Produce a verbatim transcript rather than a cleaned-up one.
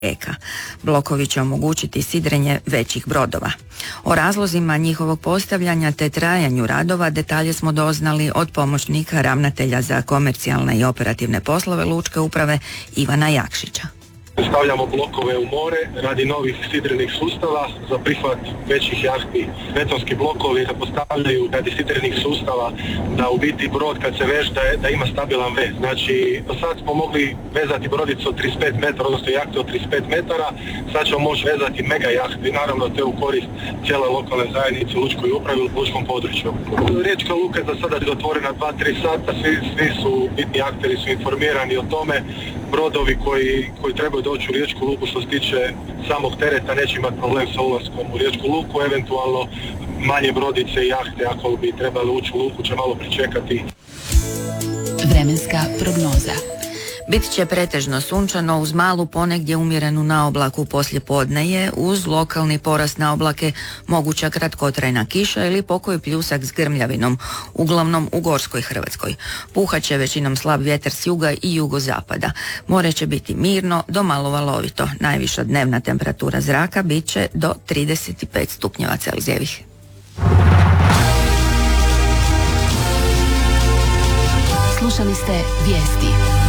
rijeka. Blokovi će omogućiti sidrenje većih brodova. O razlozima njihovog postavljanja te trajanju radova detalje smo doznali od pomoćnika ravnatelja za komercijalne i operativne poslove Lučke uprave Ivana Jakšića. Stavljamo blokove u more radi novih sidrenih sustava za prihvat većih jahti. Betonski blokovi se postavljaju radi sidrenih sustava da u biti brod kad se veže da, da ima stabilan vez. Znači, do sad smo mogli vezati brodicu od trideset pet metara, odnosno jahte od trideset pet metara, sad ćemo moći vezati mega jahte i naravno te u korist cijele lokalne zajednice, Lučkoj upravi u lučkom području. Riječka luka je za sada zatvorena dva do tri sata, svi, svi su bitni akteri su informirani o tome. Brodovi koji, koji trebaju doći u Riječku luku što se tiče samog tereta neće imati problem sa ulaskom u Riječku luku, eventualno manje brodice i jahte ako bi trebali ući u luku će malo pričekati. Vremenska prognoza. Bit će pretežno sunčano uz malu ponegdje umjerenu naoblaku poslijepodne je uz lokalni porast naoblake moguća kratkotrajna kiša ili pokoji pljusak s grmljavinom, uglavnom u gorskoj Hrvatskoj. Puhat će većinom slab vjetar s juga i jugozapada. More će biti mirno do malo valovito. Najviša dnevna temperatura zraka bit će do trideset pet stupnjeva Celzijevih. Slušali ste vijesti.